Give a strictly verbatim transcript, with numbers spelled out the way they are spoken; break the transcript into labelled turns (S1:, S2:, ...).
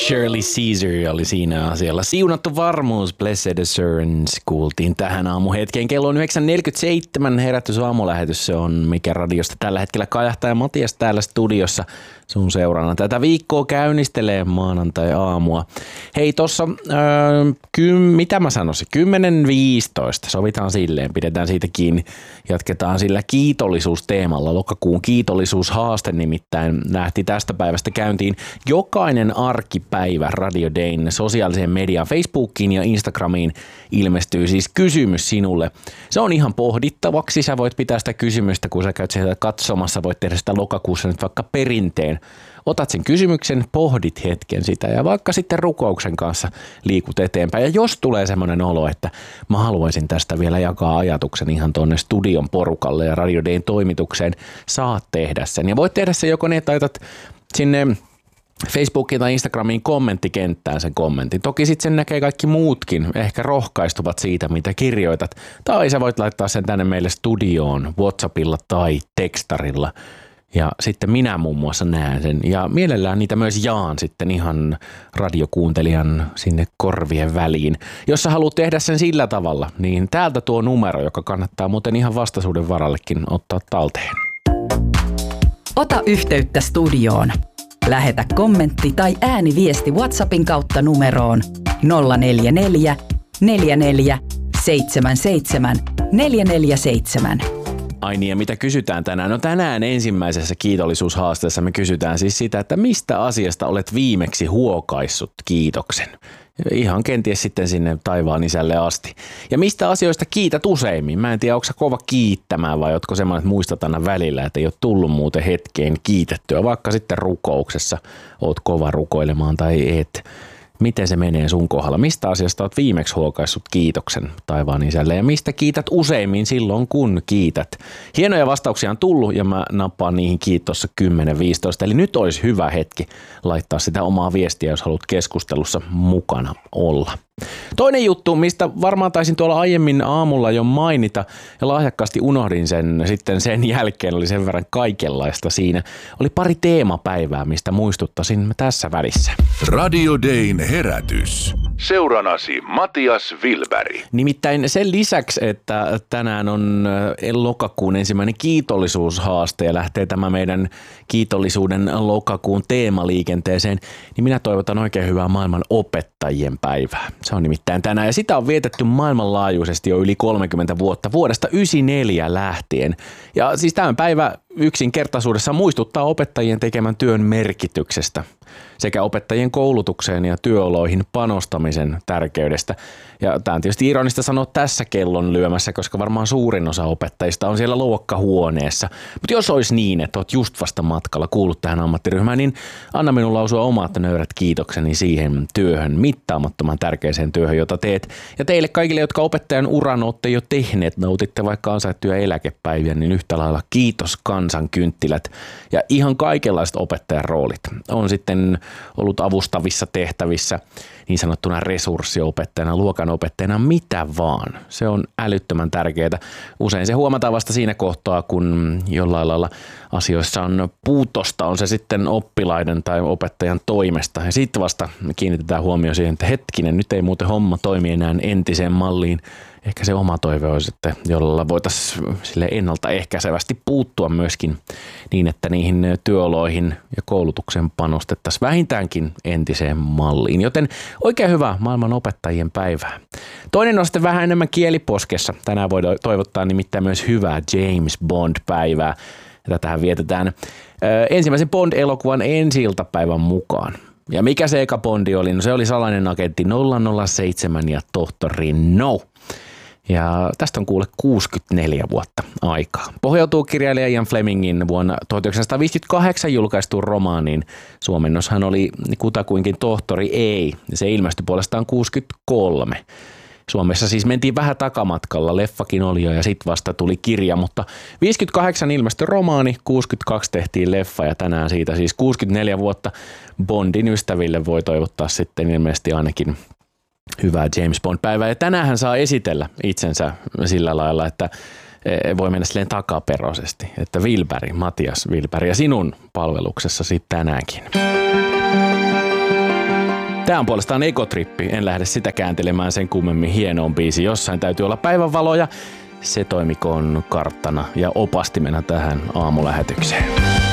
S1: Shirley Caesar oli siinä asialla. Siunattu varmuus, Blessed Assurance, kuultiin tähän aamuhetkeen. Kello on yhdeksän neljäkymmentäseitsemän, herätys aamulähetys, se on mikä radiosta tällä hetkellä kajahtaa. Ja Matias täällä studiossa sun seurana. Tätä viikkoa käynnistelee maanantai-aamua. Hei tossa, öö, kym, mitä mä sanoisin, kymmenen viisitoista, sovitaan silleen, pidetään siitä kiinni. Jatketaan sillä kiitollisuusteemalla. Lokakuun kiitollisuushaaste nimittäin lähti tästä päivästä käyntiin. Jokainen arkipäivä Radio Dayn sosiaaliseen mediaan, Facebookiin ja Instagramiin ilmestyy siis kysymys sinulle. Se on ihan pohdittavaksi. Sä voit pitää sitä kysymystä, kun sä käyt sieltä katsomassa. Voit tehdä sitä lokakuussa nyt vaikka perinteen. Otat sen kysymyksen, pohdit hetken sitä ja vaikka sitten rukouksen kanssa liikut eteenpäin. Ja jos tulee semmoinen olo, että mä haluaisin tästä vielä jakaa ajatuksen ihan tuonne studion porukalle ja Radio Dayn toimitukseen, saat tehdä sen. Ja voit tehdä sen joko niin, että laitat sinne Facebookiin tai Instagramiin kommenttikenttään sen kommentin. Toki sitten sen näkee kaikki muutkin, ehkä rohkaistuvat siitä, mitä kirjoitat. Tai sä voit laittaa sen tänne meille studioon WhatsAppilla tai tekstarilla. Ja sitten minä muun muassa näen sen ja mielellään niitä myös jaan sitten ihan radiokuuntelijan sinne korvien väliin. Jos sä haluat tehdä sen sillä tavalla, niin täältä tuo numero, joka kannattaa muuten ihan vastaisuuden varallekin ottaa talteen.
S2: Ota yhteyttä studioon. Lähetä kommentti tai ääniviesti WhatsAppin kautta numeroon nolla neljä neljä, neljä neljä, seitsemän seitsemän, neljä neljä seitsemän.
S1: Ai niin, ja mitä kysytään tänään? No tänään ensimmäisessä kiitollisuushaasteessa me kysytään siis sitä, että mistä asiasta olet viimeksi huokaissut kiitoksen? Ihan kenties sitten sinne taivaan isälle asti. Ja mistä asioista kiität useimmin? Mä en tiedä, onko sä kova kiittämään vai ootko semmoinen, että muistat aina välillä, että ei ole tullut muuten hetkeen kiitettyä. Vaikka sitten rukouksessa oot kova rukoilemaan tai et. Miten se menee sun kohdalla? Mistä asiasta olet viimeksi huokaissut kiitoksen taivaan isälle ja mistä kiität useimmin silloin, kun kiität? Hienoja vastauksia on tullut ja mä nappaan niihin kiitossa kymmenen viisitoista. Eli nyt olisi hyvä hetki laittaa sitä omaa viestiä, jos haluat keskustelussa mukana olla. Toinen juttu, mistä varmaan taisin tuolla aiemmin aamulla jo mainita ja lahjakkaasti unohdin sen sitten sen jälkeen, oli sen verran kaikenlaista siinä. Oli pari teemapäivää, mistä muistuttaisin tässä välissä.
S3: Radio Dayn herätys. Seuranasi Matias Wilberg.
S1: Nimittäin sen lisäksi, että tänään on lokakuun ensimmäinen kiitollisuushaaste ja lähtee tämä meidän kiitollisuuden lokakuun teemaliikenteeseen, niin minä toivotan oikein hyvää maailman opettajien päivää. Se on nimittäin tänään ja sitä on vietetty maailmanlaajuisesti jo yli kolmekymmentä vuotta, vuodesta yhdeksänkymmentäneljä lähtien. Ja siis tämä päivä yksinkertaisuudessa muistuttaa opettajien tekemän työn merkityksestä sekä opettajien koulutukseen ja työoloihin panostamisen tärkeydestä. Ja tämä on tietysti ironista sanoa tässä kellon lyömässä, koska varmaan suurin osa opettajista on siellä luokkahuoneessa. Mutta jos olisi niin, että olet just vasta matkalla kuullut tähän ammattiryhmään, niin anna minun lausua omat nöyrät kiitokseni siihen työhön, mittaamattoman tärkeäseen työhön, jota teet. Ja teille kaikille, jotka opettajan uran olette jo tehneet, nautitte vaikka ansaittuja eläkepäiviä, niin yhtä lailla kiitos kansan kynttilät. Ja ihan kaikenlaiset opettajan roolit. On sitten ollut avustavissa tehtävissä, niin sanottuna resurssiopettajana, luokanopettajana, mitä vaan. Se on älyttömän tärkeää. Usein se huomataan vasta siinä kohtaa, kun jollain lailla asioissa on puutosta, on se sitten oppilaiden tai opettajan toimesta. Ja sitten vasta kiinnitetään huomioon siihen, että hetkinen, nyt ei muuten homma toimi enää entiseen malliin. Ehkä se oma toive olisi, että jolla voitaisiin sille ennaltaehkäisevästi puuttua myöskin niin, että niihin työoloihin ja koulutukseen panostettaisiin vähintäänkin entiseen malliin. Joten oikein hyvää maailman opettajien päivää. Toinen on sitten vähän enemmän kieliposkessa. Tänään voi toivottaa nimittäin myös hyvää James Bond-päivää. Tätähän vietetään ö, ensimmäisen Bond-elokuvan ensi-iltapäivän mukaan. Ja mikä se eka Bondi oli? No se oli salainen agentti nolla nolla seitsemän ja tohtori No. Ja tästä on kuule kuusikymmentäneljä vuotta aikaa. Pohjautuu kirjailija Ian Flemingin vuonna tuhatyhdeksänsataaviisikymmentäkahdeksan julkaistuun romaaniin. Suomennoshan oli kutakuinkin tohtori ei, ja se ilmestyi puolestaan kuusikymmentäkolme. Suomessa siis mentiin vähän takamatkalla, leffakin oli jo ja sitten vasta tuli kirja, mutta viisikymmentäkahdeksan ilmestyi romaani, kuusikymmentäkaksi tehtiin leffa ja tänään siitä siis kuusikymmentäneljä vuotta Bondin ystäville voi toivottaa sitten ilmeisesti ainakin hyvää James Bond-päivää. Ja tänään hän saa esitellä itsensä sillä lailla, että voi mennä silleen takaperosesti, että Wilberg, Matias Wilberg ja sinun palveluksessasi tänäänkin. Tämä on puolestaan Ekotrippi. En lähde sitä kääntelemään sen kummemmin. Hieno on biisi. Jossain täytyy olla päivänvaloja. Se toimikoon karttana ja opastimena tähän aamulähetykseen.